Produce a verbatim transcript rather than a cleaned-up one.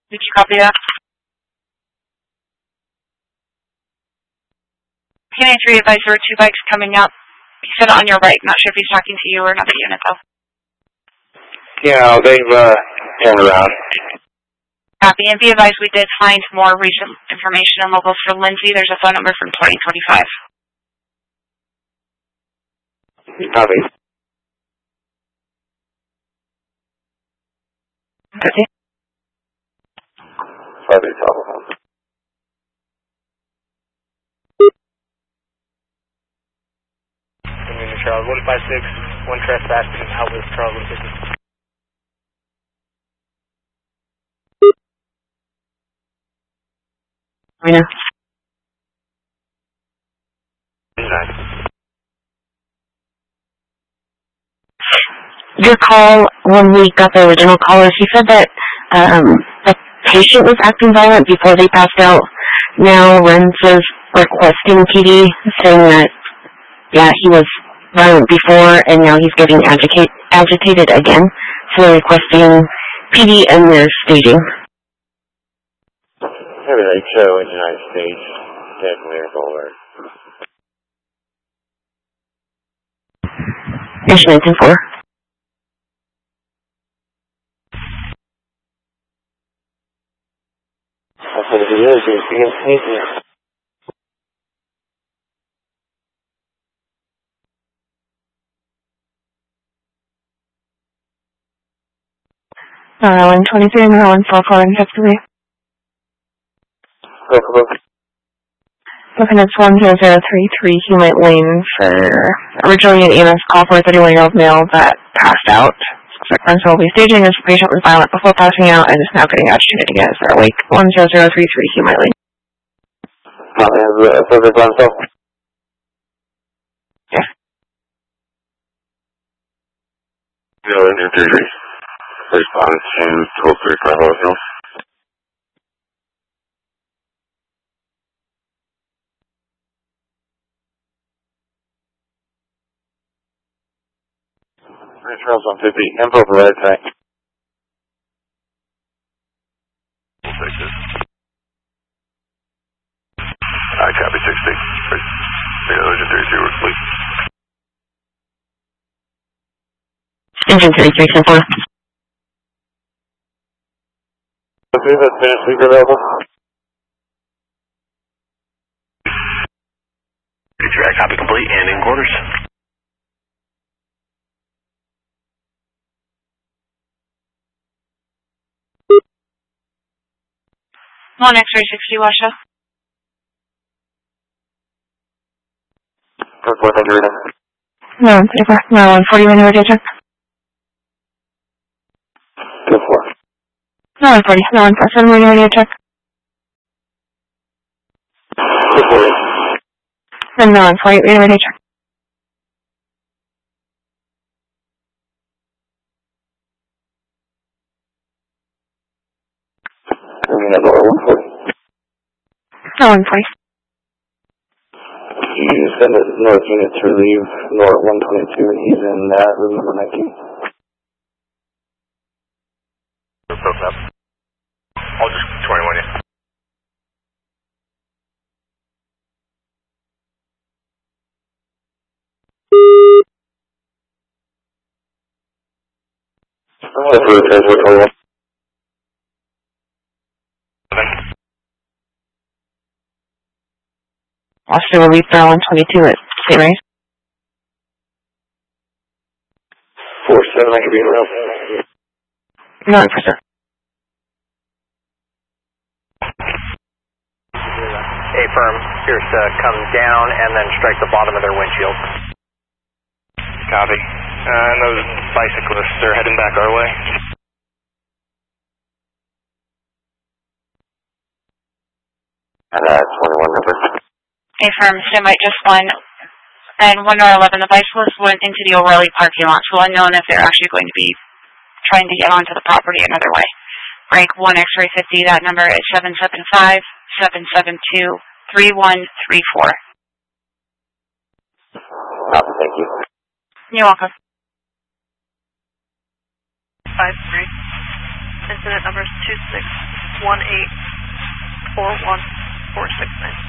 Did you copy that? Can I three advise there were two bikes coming up? He said on your right. Not sure if he's talking to you or another unit though. Yeah, they've uh, turned around. Copy. And be advised we did find more recent information on locals for Lindsay. There's a phone number from twenty twenty-five. Copy. Okay. Copy, telephone. Community Charles, one five six, one trespassing out with Charles one fifty. I know. Your call, when we got the original callers, he said that um, the patient was acting violent before they passed out. Now Renz is requesting P D, saying that, yeah, he was violent before, and now he's getting agita- agitated again. So they're requesting P D and they're staging. Maybe they show in the United States. Definitely a bowler. Here's nineteen four. That's what it is. It's being sneaky. Maryland twenty-three, Maryland four four, and Hickory. Look, look. Looking at one zero zero three three Humate Lane for originally an E M S call for a thirty-one-year-old male that passed out. Suspect Renzo will be staging as the patient was violent before passing out and is now getting agitated again as they're awake. one zero zero three three Humate Lane. Probably has a perfect Renzo. Yeah. No, New Jersey. Response to twelve thirty-five Hills. Charles one fifty, info for red attack. I copy sixty. Yeah, Legend three zero, please. Engine thirty-three, ten four. Okay, that's finished speaker available. Track copy complete and in quarters. One X-ray sixty, Washoe. Four thank you, Rita. No, paper. No, one forty, when you were check. Two four. No, one forty. No, one forty-seven, when you were check. Two four. And no, one forty, when you were check. one forty. No, one forty. You send a North unit to relieve North one twenty-two, and he's in uh, relief one nineteen. Broken up. I'll just twenty-one, yeah. That's for the transport twenty-one. Officer will leave one twenty-two at Saint Mary's. four seven, I could be around. No, for sure. A firm appears to come down and then strike the bottom of their windshield. Copy. Uh, and those bicyclists are heading back our way. And uh, twenty-one number. A firm, so might just one. And one or eleven, the bicyclists went into the O'Reilly parking lot, so unknown if they're actually going to be trying to get onto the property another way. Rank one X-ray fifty, that number is seven seven five, seven seven two, three one three four. Copy, thank you. You're welcome. five three. Incident number is two six one eight four one four six nine.